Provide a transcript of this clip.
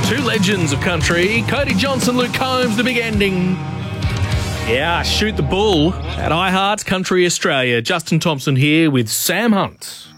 Two legends of country, Cody Johnson, Luke Combs, the big ending. Yeah, Shoot the Bull at iHeart Country Australia. Justin Thompson here with Sam Hunt.